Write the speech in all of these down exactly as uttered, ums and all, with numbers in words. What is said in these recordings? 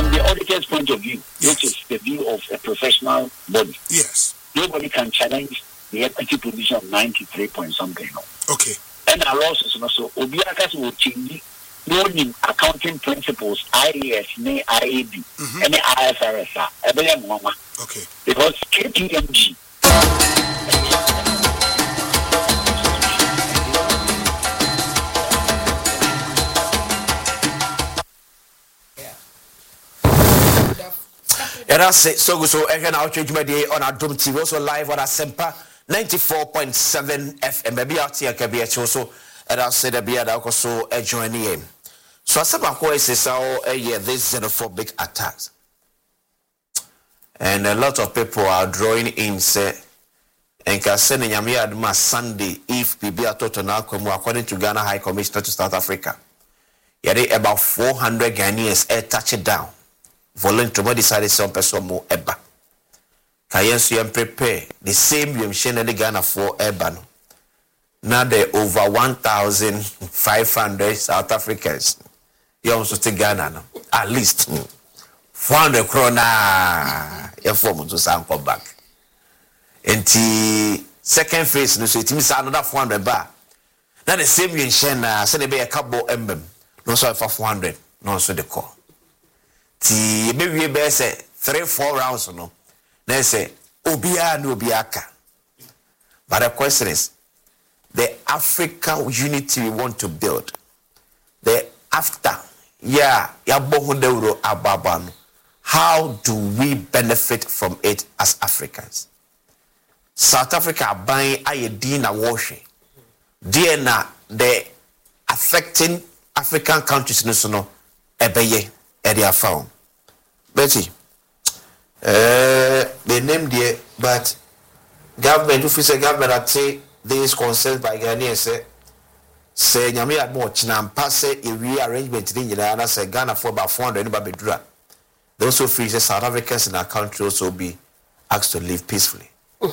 from the auditor's point of view, yes. which is the view of a professional body, yes, nobody can challenge the equity position of ninety-three point something. No? Okay. And our losses also, Obiakas will change knowing accounting principles, I A S, I A B, mm-hmm. and I F R S. Okay. Because K P M G. And that's it. So, so again, I'll change my day on our Dome T V, also live on our Sempa ninety-four point seven F M. Maybe out here can be a also, and I'll say the beer that also a join in. So, I said, my question is how a year this xenophobic attacks, and a lot of people are drawing in say, and can send in Yamia Sunday if Bibi Atoto now come according to Ghana High Commissioner to South Africa. Yet about four hundred Ghanaians air touch it down. Volunteer decided some person more eba. Kayensu and prepare the same you machine the Ghana for eba. Now there over one thousand five hundred South Africans. You also take Ghana now. At least four hundred krona. You form to sound come back. And the second phase, no, so it means another four hundred bar. Now the same you machine uh, send be a couple emblem. No so for four hundred. No so the call. Ti maybe be say three four rounds no na say obia no obiaka. But the question is the African unity we want to build, the after yeah ya bohundewro ababa, how do we benefit from it as Africans? South Africa buying ayedina washing dear na the affecting African countries no so no ebeye area found. Betty, uh, they named there, but government, if you say government, I'd say this concerns by Ghanaians say, say, Yami had more chinam pass a rearrangement in Ghana, say Ghana for about four hundred in Babidra. They also feel that South Africans in our country also be asked to live peacefully.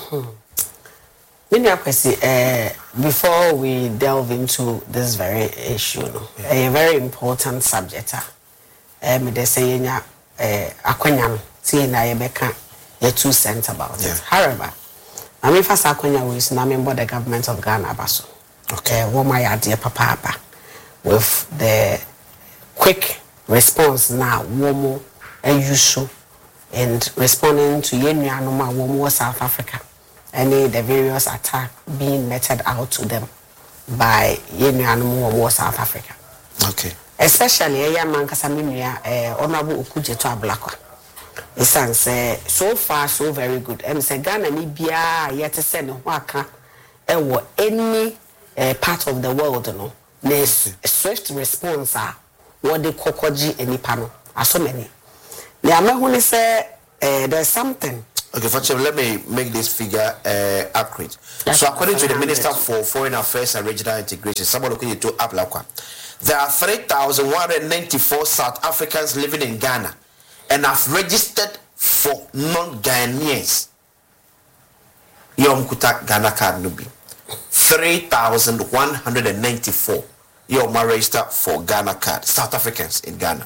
Many uh, before we delve into this very issue, no, yeah. a very important subject. Uh, me de say nya eh akwanya see na ye beka ye two cents about yeah. it. However, I mean first akwanya we na member the government of Ghana baso. Okay, uh, what my idea papa papa with the quick response now womo usual and responding to yenu anoma womo South Africa and the various attack being meted out to them by yenu anoma womo South Africa. Okay. Especially a young man Casamia, eh, Honorable Ukujeto Ablakwa. It's say so far so very good. And say Ghana ni bia yet to send waka or any uh, part of the world, no. There's a swift response are what they kokoji any panel. Are so many. The Amahuni say uh, there's something. Okay, Fachi, let me make this figure uh, accurate. That's so according to the Minister for Foreign Affairs and Regional Integration, someone looking to Ablakwa. There are three thousand one hundred ninety-four South Africans living in Ghana and have registered for non-Ghanaians. Yom Kuta Ghana card nubi. three thousand one hundred ninety-four Yom registered for Ghana card. South Africans in Ghana.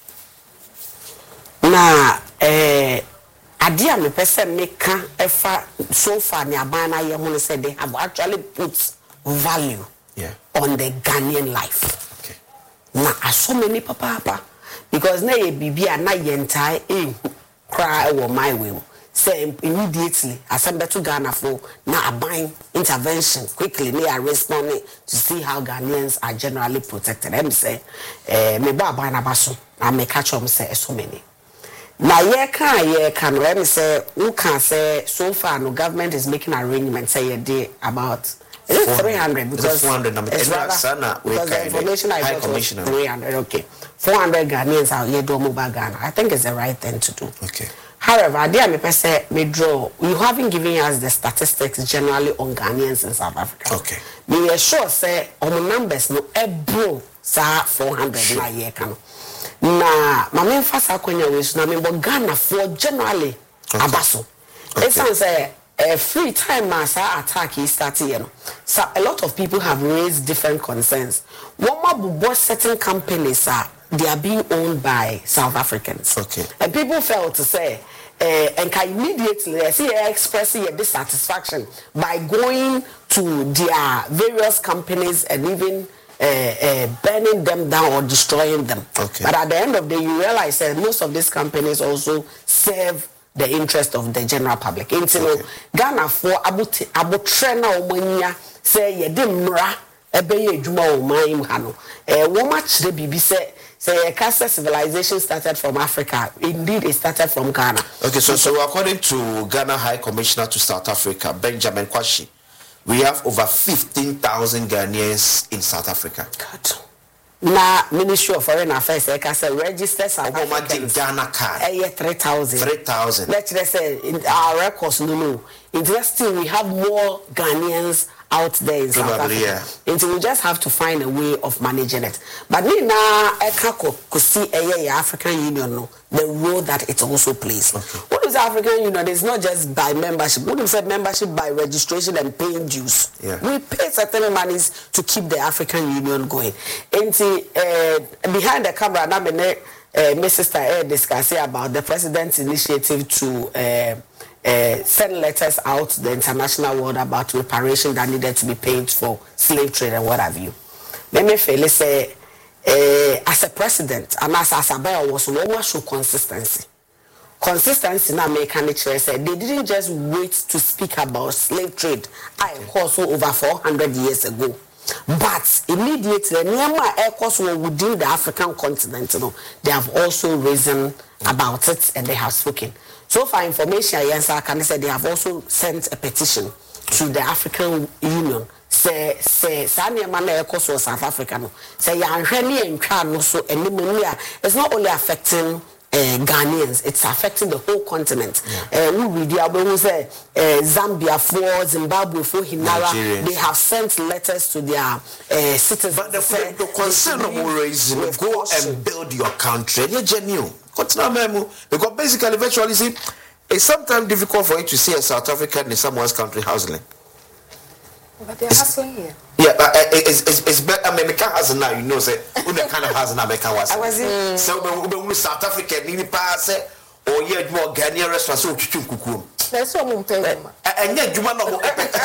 Na eh adia me pese meka efa so far ni abana ye hu say they have actually put value yeah. on the Ghanaian life. Na so many papa because na ye bibia na ye ntai eh cry or my way say immediately assemble to Ghana for na aban intervention quickly they are responding to see how Ghanaians are generally protected. Them say eh me ba aban abaso na me catch them say so many na ye kan ye kan we say who can say so far no government is making arrangements say a day about it's three hundred because four hundred number it's rather, Sana, because the information I got was three hundred. Okay, four hundred Ghanaians are here do mobile Ghana. I think it's the right thing to do. Okay. However, dear me say me draw. You haven't given us the statistics generally on Ghanaians in South Africa. Okay. Me are sure say on numbers no ebro sa four hundred na year can. Na my main first akwanya we so na me Ghana for generally abaso. It sounds say uh, free time as attack is starting, you know. So a lot of people have raised different concerns. One more certain companies are they are being owned by South Africans. Okay. And people felt to say, uh, and can immediately I see expressing a dissatisfaction by going to their various companies and even uh, uh, burning them down or destroying them. Okay. But at the end of the day, you realize that most of these companies also serve the interest of the general public. In okay. Ghana for abu abu trena omanya say yedimra ebe yedwuma o man hano. Eh wo ma kire bibi say say Kasa civilization started from Africa. Indeed, it started from Ghana. Okay, so so according to Ghana High Commissioner to South Africa, Benjamin Kwashi, we have over fifteen thousand Ghanaians in South Africa. God. Na Ministry of Foreign Affairs Kasa register South Africa. Ghana card. Eh three thousand. three thousand. Let's say in our records no no. Interesting, we have more Ghanaians out there in Probably, South Africa. Yeah. And we just have to find a way of managing it. But me na ekako could see a African Union no the role that it also plays. Okay. What is the African Union? It's not just by membership. What is membership by registration and paying dues? Yeah. We pay certain monies to keep the African Union going. And uh, behind the camera, now uh, my sister uh, discussing about the president's initiative to uh, Uh, send letters out to the international world about reparation that needed to be paid for slave trade and what have you. Let me feel say, uh, as a president, and as Asabel was one show consistency. Consistency now make an said they didn't just wait to speak about slave trade. I also over four hundred years ago. But immediately, Myanmar air course were within the African continent, you know, they have also risen about it and they have spoken. So for information, yes, I can say they have also sent a petition to the African Union. Say, say, Sanya Mana air course was South Africa. No. Say, Yanhani and Kano so and Nimunia. It's not only affecting Uh, Ghanaians, it's affecting the whole continent. Yeah. Uh, we read say uh, Zambia for Zimbabwe for Hinara, they have sent letters to their uh, citizens. But the, the, the concern of raising, go caution. And build your country. You're genuine. Because basically, virtually, see, it's sometimes difficult for you to see a South African in someone's country hustling. But they're hustling here. Yeah, but uh, it's, it's, it's better. America has now, you know, say, who the kind of has in America was. I was in. So, we South Africa, Nini Pass, or yet more Ghanaian restaurants, so to Kukum. That's what I'm telling you. And yet, you want to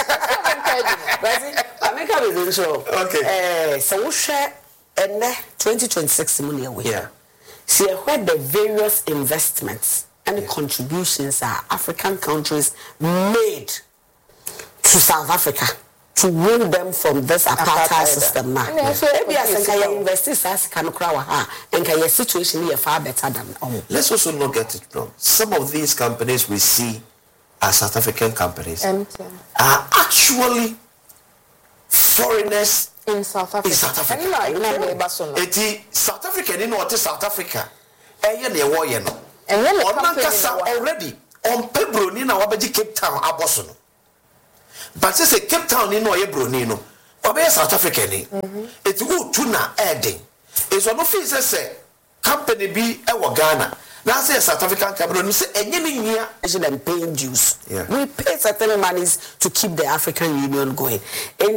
America is show. Okay. So, we share and twenty twenty-six money away. Yeah. See, where the various investments and yeah. contributions are African countries made to South Africa. To win them from this apartheid, apartheid system now. Maybe I think I invest as can crowd and your situation here far better than all. Let's also not get it wrong. Some of these companies we see as South African companies Empty. Are actually foreigners in South Africa. In South Africa. Eti South Africa, you know what is South Africa? Eh, ne wo ye no. And when already on Pebro ni na wabeji Cape Town aboso no. But say Cape Town ni no ye broni no. Obe South Africa ni. Eti wo tu na eden. Is one of these say company bi e wo Ghana. Now say South African company say enye ni nia them paying dues. Yeah. We pay certain monies to keep the African Union going. And